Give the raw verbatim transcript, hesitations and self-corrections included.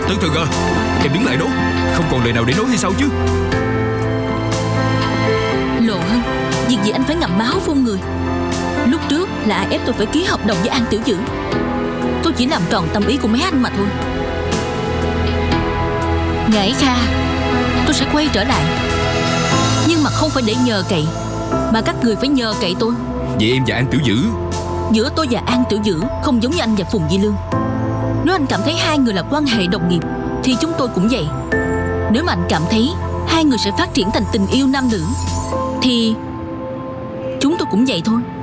Tử Thần à, em đứng lại đó, không còn lời nào để nói hay sao chứ? Lộ Hân, việc gì anh phải ngậm máu phun người? Lúc trước là ai ép tôi phải ký hợp đồng với An Tiểu Dữ. Tôi chỉ làm tròn tâm ý của mấy anh mà thôi. Ngải Kha, tôi sẽ quay trở lại, nhưng mà không phải để nhờ cậy, mà các người phải nhờ cậy tôi. Vậy em và An Tiểu Dữ? Giữa tôi và An Tiểu Dữ không giống như anh và Phùng Di Lương. Nếu anh cảm thấy hai người là quan hệ đồng nghiệp thì chúng tôi cũng vậy. Nếu mà anh cảm thấy hai người sẽ phát triển thành tình yêu nam nữ thì chúng tôi cũng vậy thôi.